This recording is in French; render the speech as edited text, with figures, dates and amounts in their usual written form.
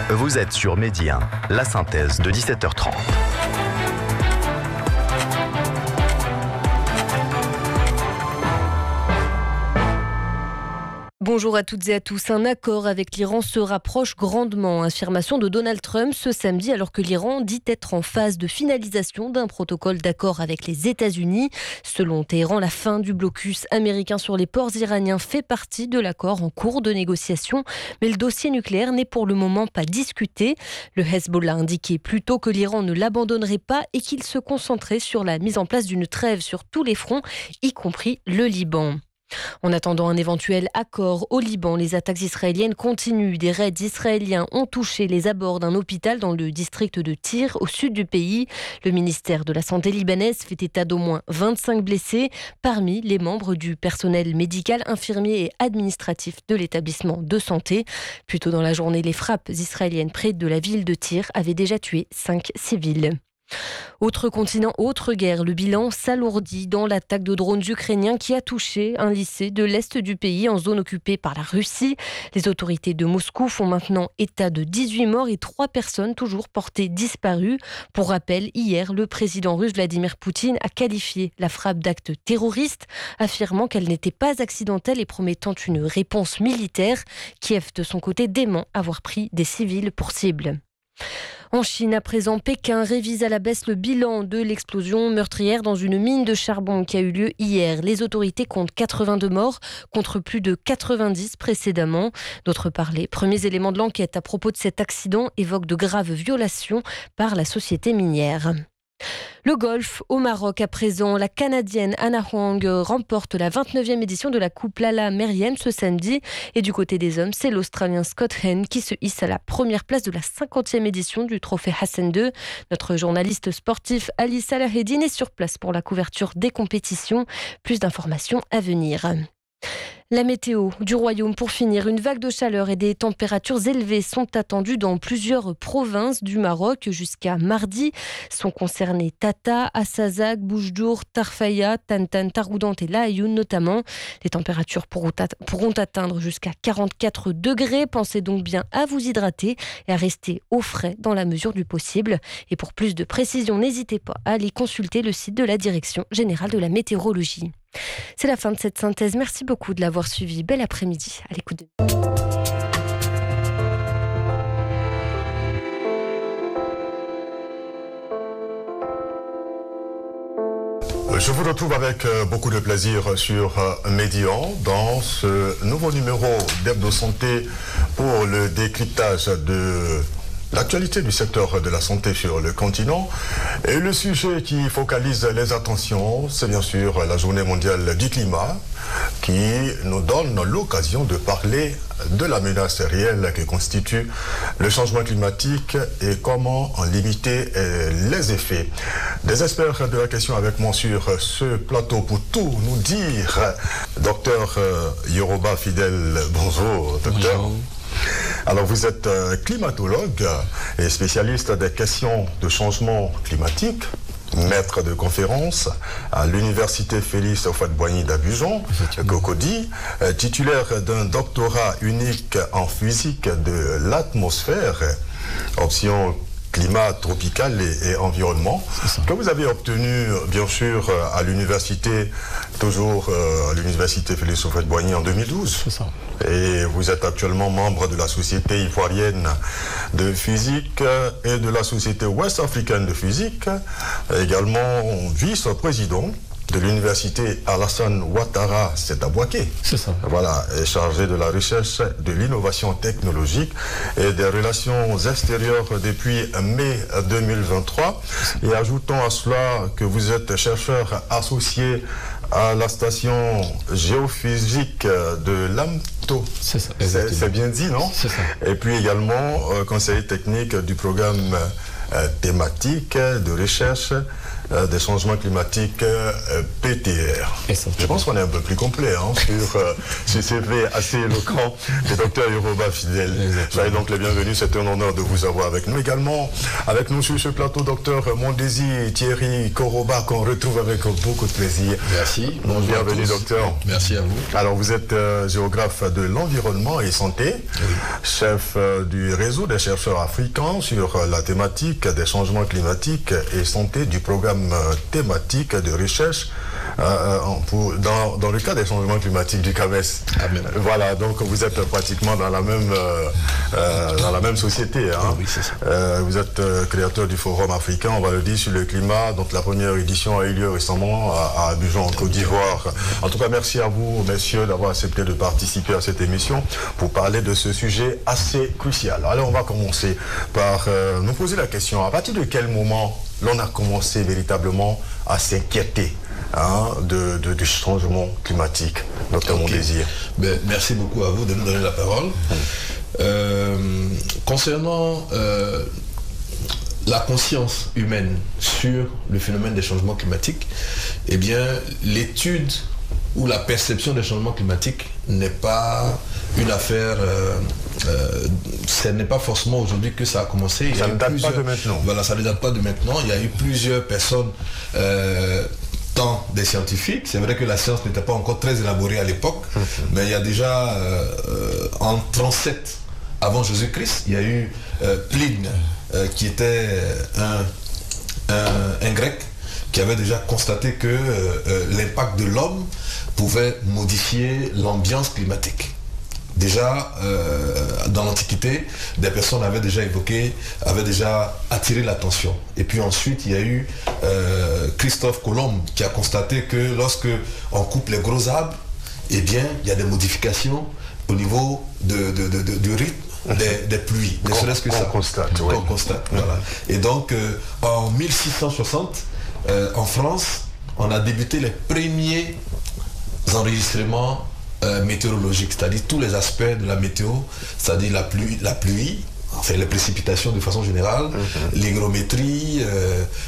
Vous êtes sur Midi 1, la synthèse de 17h30. Bonjour à toutes et à tous. Un accord avec l'Iran se rapproche grandement. Affirmation de Donald Trump ce samedi alors que l'Iran dit être en phase de finalisation d'un protocole d'accord avec les États-Unis. Selon Téhéran, la fin du blocus américain sur les ports iraniens fait partie de l'accord en cours de négociation. Mais le dossier nucléaire n'est pour le moment pas discuté. Le Hezbollah a indiqué plus tôt que l'Iran ne l'abandonnerait pas et qu'il se concentrait sur la mise en place d'une trêve sur tous les fronts, y compris le Liban. En attendant un éventuel accord au Liban, les attaques israéliennes continuent. Des raids israéliens ont touché les abords d'un hôpital dans le district de Tyr, au sud du pays. Le ministère de la Santé libanaise fait état d'au moins 25 blessés, parmi les membres du personnel médical, infirmier et administratif de l'établissement de santé. Plus tôt dans la journée, les frappes israéliennes près de la ville de Tyr avaient déjà tué 5 civils. Autre continent, autre guerre, le bilan s'alourdit dans l'attaque de drones ukrainiens qui a touché un lycée de l'Est du pays en zone occupée par la Russie. Les autorités de Moscou font maintenant état de 18 morts et 3 personnes toujours portées disparues. Pour rappel, hier, le président russe Vladimir Poutine a qualifié la frappe d'acte terroriste, affirmant qu'elle n'était pas accidentelle et promettant une réponse militaire. Kiev, de son côté, dément avoir pris des civils pour cible. En Chine, à présent, Pékin révise à la baisse le bilan de l'explosion meurtrière dans une mine de charbon qui a eu lieu hier. Les autorités comptent 82 morts contre plus de 90 précédemment. D'autre part, les premiers éléments de l'enquête à propos de cet accident évoquent de graves violations par la société minière. Le golf au Maroc à présent, la Canadienne Hannah Huang remporte la 29e édition de la Coupe Lalla Meriem ce samedi. Et du côté des hommes, c'est l'Australien Scott Hahn qui se hisse à la première place de la 50e édition du trophée Hassan II. Notre journaliste sportif Ali Salaheddine est sur place pour la couverture des compétitions. Plus d'informations à venir. La météo du royaume pour finir, une vague de chaleur et des températures élevées sont attendues dans plusieurs provinces du Maroc jusqu'à mardi. Sont concernés Tata, Assazag, Boujdour, Tarfaya, Tantan, Taroudant et Laayoune notamment. Les températures pourront atteindre jusqu'à 44 degrés. Pensez donc bien à vous hydrater et à rester au frais dans la mesure du possible. Et pour plus de précision, n'hésitez pas à aller consulter le site de la Direction générale de la météorologie. C'est la fin de cette synthèse. Merci beaucoup de l'avoir suivi. Bel après-midi à l'écoute de... Je vous retrouve avec beaucoup de plaisir sur Midi 1 dans ce nouveau numéro d'Hebdo Santé pour le décryptage de l'actualité du secteur de la santé sur le continent. Et le sujet qui focalise les attentions, c'est bien sûr la journée mondiale du climat qui nous donne l'occasion de parler de la menace réelle que constitue le changement climatique et comment en limiter les effets. Des experts de la question avec moi sur ce plateau pour tout nous dire. Docteur Yoroba Fidèle, bonjour docteur. Bonjour. Alors vous êtes climatologue et spécialiste des questions de changement climatique, maître de conférence à l'université Félix Houphouët-Boigny d'Abidjan, Cocody, titulaire d'un doctorat unique en physique de l'atmosphère, option climat tropical et environnement, que vous avez obtenu bien sûr à l'université, toujours à l'université Félix Houphouët-Boigny en 2012. C'est ça. Et vous êtes actuellement membre de la Société ivoirienne de physique et de la Société ouest-africaine de physique, également vice-président de l'université Alassane Ouattara, c'est à Bouaké. C'est ça. Voilà, est chargé de la recherche, de l'innovation technologique et des relations extérieures depuis mai 2023. Et ajoutons à cela que vous êtes chercheur associé à la station géophysique de l'AMTO. C'est ça. C'est bien dit, non? C'est ça. Et puis également conseiller technique du programme thématique de recherche des changements climatiques, PTR. Je pense qu'on est un peu plus complet sur ce CV assez éloquent du docteur Yoroba Fidèle. Soyez donc les bienvenus, c'est un honneur de vous avoir avec nous. Également avec nous sur ce plateau, docteur Mondesi Thierry Koroba, qu'on retrouve avec beaucoup de plaisir. Merci. Bienvenue docteur. Merci à vous. Alors vous êtes géographe de l'environnement et santé, chef du réseau des chercheurs africains sur la thématique des changements climatiques et santé du programme thématique de recherche dans le cas des changements climatiques du CAMES. Amen. Voilà, donc vous êtes pratiquement dans la même société. Oui, c'est ça. Vous êtes créateur du Forum africain, on va le dire, sur le climat. Donc la première édition a eu lieu récemment à Abidjan, en Côte d'Ivoire. En tout cas, merci à vous, messieurs, d'avoir accepté de participer à cette émission pour parler de ce sujet assez crucial. Alors on va commencer par nous poser la question, à partir de quel moment l'on a commencé véritablement à s'inquiéter du changement climatique, docteur Mondesi. Merci beaucoup à vous de nous donner la parole. Concernant la conscience humaine sur le phénomène des changements climatiques, eh bien, l'étude ou la perception des changements climatiques n'est pas une affaire, ce n'est pas forcément aujourd'hui que ça a commencé. Ça ne date pas de maintenant. Voilà, ça ne date pas de maintenant. Il y a eu plusieurs personnes, tant des scientifiques. C'est vrai que la science n'était pas encore très élaborée à l'époque, mais il y a déjà en 37 avant Jésus-Christ, il y a eu Pline, qui était un grec, qui avait déjà constaté que l'impact de l'homme pouvait modifier l'ambiance climatique. Déjà, dans l'Antiquité, des personnes avaient déjà attiré l'attention. Et puis ensuite, il y a eu Christophe Colomb qui a constaté que lorsque on coupe les gros arbres, eh bien, il y a des modifications au niveau du rythme des pluies. Ne serait-ce que ça. Qu'on constate. Voilà. Et donc, en 1660, en France, on a débuté les premiers enregistrements météorologiques, c'est-à-dire tous les aspects de la météo, c'est-à-dire la pluie, enfin les précipitations de façon générale, l'hygrométrie,